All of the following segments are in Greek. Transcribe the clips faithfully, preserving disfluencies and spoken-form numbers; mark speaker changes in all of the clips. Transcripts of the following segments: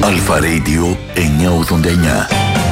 Speaker 1: Αλφα Radio εννιακόσια ογδόντα εννιά.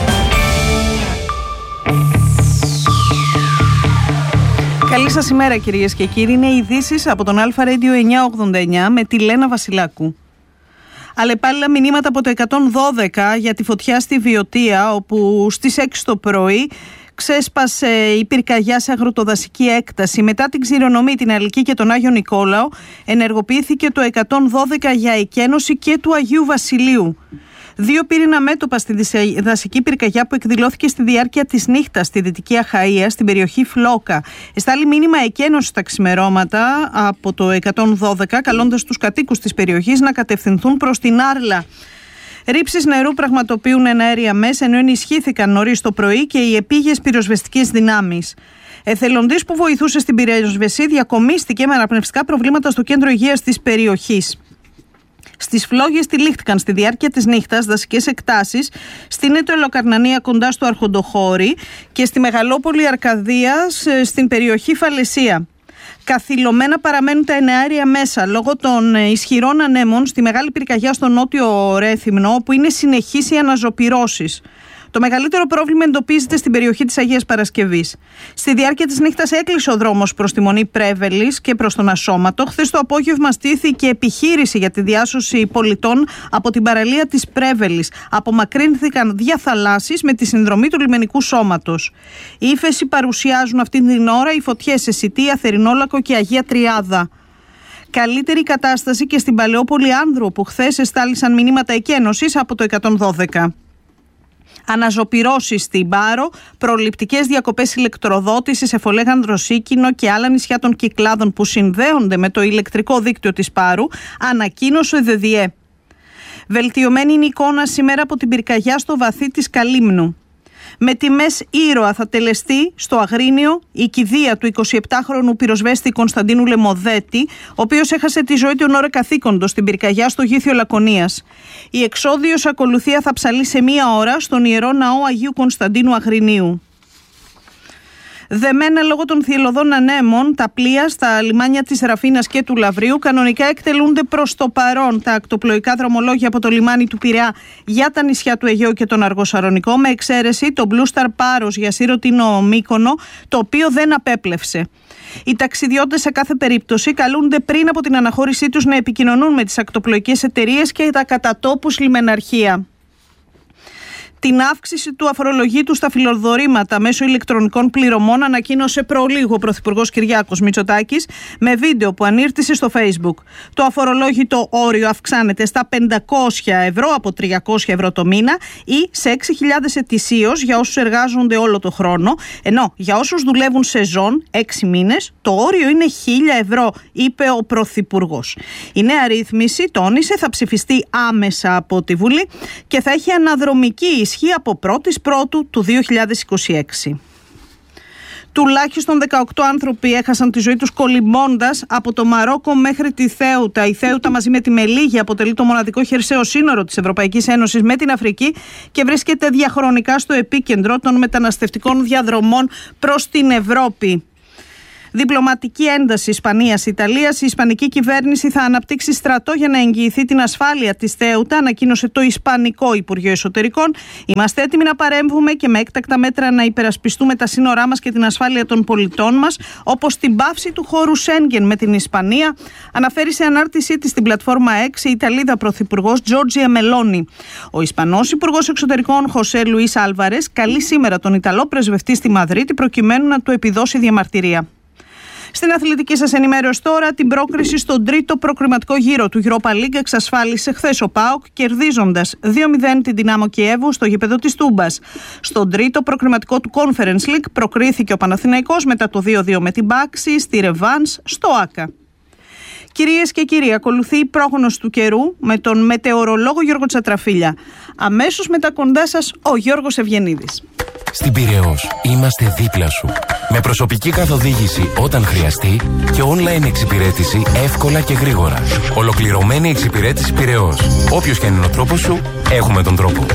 Speaker 2: Καλή σας ημέρα κυρίες και κύριοι. Είναι οι ειδήσεις από τον Αλφα Radio εννιακόσια ογδόντα εννιά με τη Λένα Βασιλάκου. Αλλεπάλληλα μηνύματα από το εκατόν δώδεκα για τη φωτιά στη Βιωτία, όπου στις έξι το πρωί ξέσπασε η πυρκαγιά σε αγροτοδασική έκταση. Μετά την Ξηρονομή, την Αλική και τον Άγιο Νικόλαο, ενεργοποιήθηκε το εκατόν δώδεκα για εκένωση και του Αγίου Βασιλείου. Δύο πύρινα μέτωπα στη δασική πυρκαγιά που εκδηλώθηκε στη διάρκεια της νύχτας στη Δυτική Αχαΐα, στην περιοχή Φλόκα. Εστάλει μήνυμα εκένωση στα ξημερώματα από το εκατόν δώδεκα, καλώντας τους κατοίκους της περιοχής να κατευθυνθούν προς την Άρλα. Ρήψεις νερού πραγματοποιούν εναέρια μέσα, ενώ ενισχύθηκαν νωρίς το πρωί και οι επίγειες πυροσβεστικές δυνάμεις. Εθελοντής που βοηθούσε στην πυροσβεσία διακομίστηκε με αναπνευστικά προβλήματα στο κέντρο υγείας της περιοχής. Στις φλόγες τυλίχτηκαν στη διάρκεια της νύχτας δασικές εκτάσεις στην Ετωελοκαρνανία κοντά στο Αρχοντοχώρι και στη Μεγαλόπολη Αρκαδίας στην περιοχή Φαλαισία. Καθυλωμένα παραμένουν τα εναέρια μέσα λόγω των ισχυρών ανέμων στη μεγάλη πυρκαγιά στο νότιο Ρέθυμνο, όπου είναι συνεχείς οι αναζωπυρώσεις. Το μεγαλύτερο πρόβλημα εντοπίζεται στην περιοχή της Αγίας Παρασκευής. Στη διάρκεια της νύχτας έκλεισε ο δρόμος προς τη Μονή Πρέβελης και προς τον Ασώματο. Χθες το απόγευμα στήθηκε επιχείρηση για τη διάσωση πολιτών από την παραλία της Πρέβελης. Απομακρύνθηκαν διαθαλάσσεις με τη συνδρομή του λιμενικού σώματος. Η ύφεση παρουσιάζουν αυτή την ώρα οι φωτιές σε Σιτία, Θερινόλακο και Αγία Τριάδα. Καλύτερη κατάσταση και στην Παλαιόπολη Άνδρου, που χθες εστάλησαν μηνύματα εκένωσης από το εκατόν δώδεκα. Αναζωπυρώσεις στην Πάρο, προληπτικές διακοπές ηλεκτροδότησης σε Φολέγανδρο, Σίκινο και άλλα νησιά των Κυκλάδων που συνδέονται με το ηλεκτρικό δίκτυο της Πάρου, ανακοίνωσε ΔΔΕ. Βελτιωμένη είναι η εικόνα σήμερα από την πυρκαγιά στο βαθύ της Καλύμνου. Με τιμές ήρωα θα τελεστεί στο Αγρίνιο η κηδεία του εικοσιεπτάχρονου πυροσβέστη Κωνσταντίνου Λεμοδέτη, ο οποίος έχασε τη ζωή του εν ώρα καθήκοντος στην πυρκαγιά στο Γήθιο Λακωνίας. Η εξώδιος ακολουθία θα ψαλεί σε μία ώρα στον Ιερό Ναό Αγίου Κωνσταντίνου Αγρινίου. Δεμένα λόγω των θυελλωδών ανέμων, τα πλοία στα λιμάνια της Ραφίνας και του Λαβρίου κανονικά εκτελούνται προς το παρόν τα ακτοπλοϊκά δρομολόγια από το λιμάνι του Πειραιά για τα νησιά του Αιγαίου και τον Αργοσαρονικό, με εξαίρεση το Blue Star Πάρος για Σύρωτινο Μύκονο, το οποίο δεν απέπλευσε. Οι ταξιδιώτες σε κάθε περίπτωση καλούνται πριν από την αναχώρησή τους να επικοινωνούν με τις ακτοπλοϊκές εταιρείες και τα κατατόπους λιμεναρχεία. Την αύξηση του αφορολογήτου στα φιλοδορήματα μέσω ηλεκτρονικών πληρωμών ανακοίνωσε προλίγου ο Πρωθυπουργός Κυριάκος Μητσοτάκης με βίντεο που ανήρτησε στο Facebook. Το αφορολόγητο όριο αυξάνεται στα πεντακόσια ευρώ από τριακόσια ευρώ το μήνα ή σε έξι χιλιάδες ετησίως για όσους εργάζονται όλο το χρόνο, ενώ για όσους δουλεύουν σεζόν έξι μήνες το όριο είναι χίλια ευρώ, είπε ο Πρωθυπουργός. Η νέα ρύθμιση, τόνισε, θα ψηφιστεί άμεσα από τη Βουλή και θα έχει αναδρομική ισχύ από πρώτη Πρώτου του δύο χιλιάδες είκοσι έξι. Τουλάχιστον δεκαοκτώ άνθρωποι έχασαν τη ζωή τους κολυμπώντας από το Μαρόκο μέχρι τη Θέουτα. Η Θέουτα μαζί με τη Μελίγη αποτελεί το μοναδικό χερσαίο σύνορο της Ευρωπαϊκής Ένωσης με την Αφρική και βρίσκεται διαχρονικά στο επίκεντρο των μεταναστευτικών διαδρομών προς την Ευρώπη. Διπλωματική ένταση Ισπανίας-Ιταλίας. Η Ισπανική κυβέρνηση θα αναπτύξει στρατό για να εγγυηθεί την ασφάλεια της Θέουτα, ανακοίνωσε το Ισπανικό Υπουργείο Εσωτερικών. Είμαστε έτοιμοι να παρέμβουμε και με έκτακτα μέτρα να υπερασπιστούμε τα σύνορά μας και την ασφάλεια των πολιτών μας, όπως την πάυση του χώρου Σέγγεν με την Ισπανία, αναφέρει σε ανάρτησή της στην πλατφόρμα X η Ιταλίδα Πρωθυπουργός Τζόρτζια Μελόνι. Ο Ισπανός Υπουργός Εξωτερικών Χωσέ Λουίς Άλβαρες καλεί σήμερα τον Ιταλό πρεσβευτή στη Μαδρίτη προκειμένου να του επιδώσει διαμαρτυρία. Στην αθλητική σας ενημέρωση τώρα, την πρόκριση στον τρίτο προκριματικό γύρο του Europa League εξασφάλισε χθες ο ΠΑΟΚ, κερδίζοντας δύο μηδέν την Δυνάμο Κιέβου στο γήπεδο της Τούμπας. Στον τρίτο προκριματικό του Conference League προκρίθηκε ο Παναθηναϊκός μετά το δύο δύο με την Μπάξη στη Ρεβάνς στο Άκα. Κυρίες και κύριοι, ακολουθεί η πρόγνωση του καιρού με τον μετεωρολόγο Γιώργο Τσατραφίλια. Αμέσως μετά κοντά σας ο Γιώργος Ευγενίδης.
Speaker 3: Στην Πειραιώς είμαστε δίπλα σου. Με προσωπική καθοδήγηση όταν χρειαστεί και online εξυπηρέτηση εύκολα και γρήγορα. Ολοκληρωμένη εξυπηρέτηση Πειραιώς. Όποιος και είναι ο τρόπος σου, έχουμε τον τρόπο.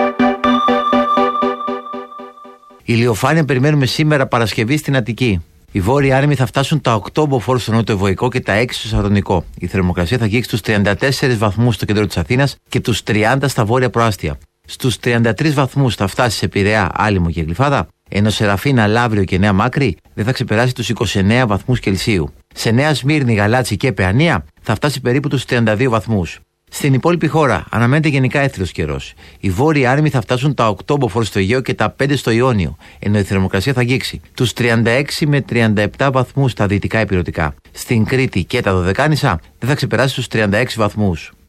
Speaker 4: Ηλιοφάνεια περιμένουμε σήμερα Παρασκευή στην Αττική. Οι βόρειοι άνεμοι θα φτάσουν τα οκτώ μποφόρ στο νότιο-βορεικό και τα έξι στο Σαρδονικό. Η θερμοκρασία θα αγγίξει τους τριάντα τέσσερις βαθμούς στο κέντρο της Αθήνας και τους τριάντα στα βόρεια προάστια. Στους τριάντα τρεις βαθμούς θα φτάσει σε Πειραιά, Άλυμο και Γλυφάδα, ενώ σε Ραφίνα, Λαύριο και Νέα Μάκρη δεν θα ξεπεράσει τους είκοσι εννέα βαθμούς Κελσίου. Σε Νέα Σμύρνη, Γαλάτσι και Παιανία θα φτάσει περίπου τους τριάντα δύο βαθμούς. Στην υπόλοιπη χώρα αναμένεται γενικά έθριος καιρός. Οι βόρειοι άνεμοι θα φτάσουν τα οκτώ μποφόρ στο Αιγαίο και τα πέντε στο Ιόνιο, ενώ η θερμοκρασία θα αγγίξει τους τριάντα έξι με τριάντα επτά βαθμούς στα δυτικά ηπειρωτικά. Στην Κρήτη και τα Δωδεκάνησα δεν θα ξεπεράσει τους τριάντα έξι βαθμούς.